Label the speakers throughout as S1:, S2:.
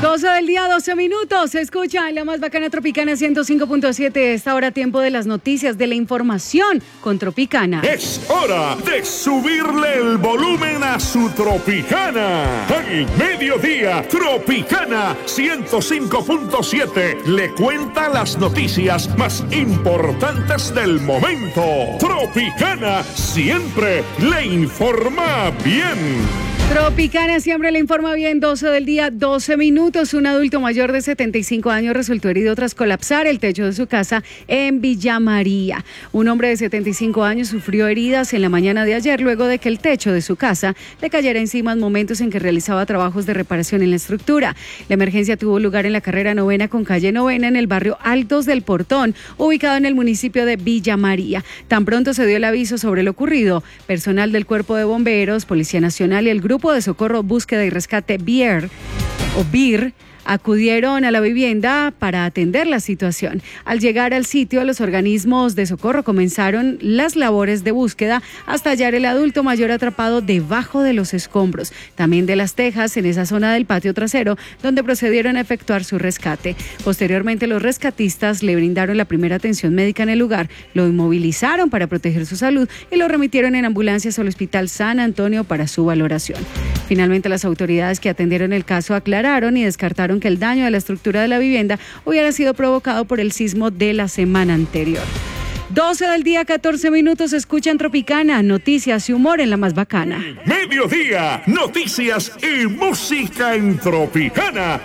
S1: 12 del día, 12 minutos. Se escucha la más bacana Tropicana 105.7. Esta hora, tiempo de las noticias, de la información con Tropicana.
S2: Es hora de subirle el volumen a su Tropicana. Al mediodía, Tropicana 105.7 le cuenta las noticias más importantes del momento. Tropicana siempre le informa bien.
S1: Tropicana siempre le informa bien. 12 del día, 12 minutos. Un adulto mayor de 75 años resultó herido tras colapsar el techo de su casa en Villa María. Un hombre de 75 años sufrió heridas en la mañana de ayer luego de que el techo de su casa le cayera encima en momentos en que realizaba trabajos de reparación en la estructura. La emergencia tuvo lugar en la carrera 9 con calle 9 en el barrio Altos del Portón, ubicado en el municipio de Villa María. Tan pronto se dio el aviso sobre lo ocurrido, personal del Cuerpo de Bomberos, Policía Nacional y el Grupo de Socorro, Búsqueda y Rescate BIR acudieron a la vivienda para atender la situación. Al llegar al sitio, los organismos de socorro comenzaron las labores de búsqueda hasta hallar el adulto mayor atrapado debajo de los escombros, también de las tejas en esa zona del patio trasero, donde procedieron a efectuar su rescate. Posteriormente, los rescatistas le brindaron la primera atención médica en el lugar, lo inmovilizaron para proteger su salud y lo remitieron en ambulancias al Hospital San Antonio para su valoración. Finalmente, las autoridades que atendieron el caso aclararon y descartaron que el daño de la estructura de la vivienda hubiera sido provocado por el sismo de la semana anterior. 12 del día, 14 minutos. Escuchan Tropicana, noticias y humor en la más bacana.
S2: Mediodía, noticias y música en Tropicana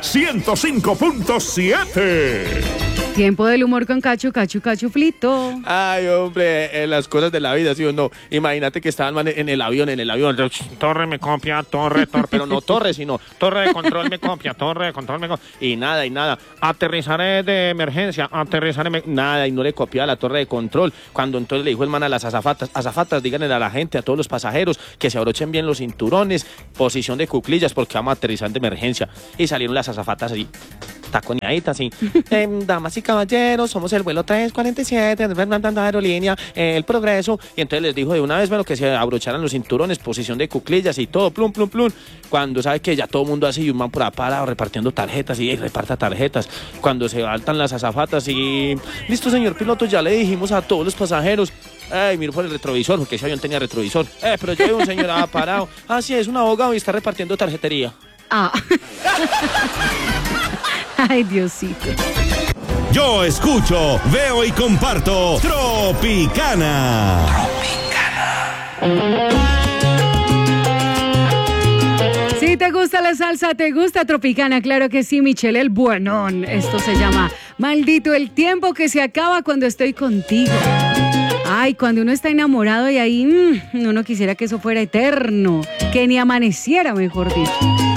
S2: 105.7.
S3: Tiempo del humor con Cacho Flito.
S4: Ay, hombre, las cosas de la vida, ¿sí o no? Imagínate que estaban en el avión. Torre me copia, torre, pero no torre, sino torre de control me copia, torre de control me copia. Y nada. Aterrizaré de emergencia, nada, y no le copiaba la torre de control. Cuando entonces le dijo el man a las azafatas, díganle a la gente, a todos los pasajeros, que se abrochen bien los cinturones, posición de cuclillas, porque vamos a aterrizar de emergencia. Y salieron las azafatas así, taconeaditas, así. Damas y caballeros, somos el vuelo 347, aerolínea, el Progreso. Y entonces les dijo de una vez, bueno, que se abrocharan los cinturones, posición de cuclillas y todo, plum. Cuando sabe que ya todo el mundo así, y un man por ahí parado repartiendo tarjetas, y reparta tarjetas. Cuando se saltan las azafatas y... Listo, señor piloto, ya le dijimos a todos los pasajeros. Miro por el retrovisor, porque ese avión tenía retrovisor. Pero yo veo un señor parado. Sí, es un abogado y está repartiendo tarjetería.
S1: Ay, Diosito.
S2: Yo escucho, veo y comparto Tropicana.
S1: Si te gusta la salsa, te gusta Tropicana, claro que sí, Michelle el Buenón. Esto se llama Maldito el tiempo que se acaba cuando estoy contigo. Ay, cuando uno está enamorado y ahí uno quisiera que eso fuera eterno, que ni amaneciera, mejor dicho.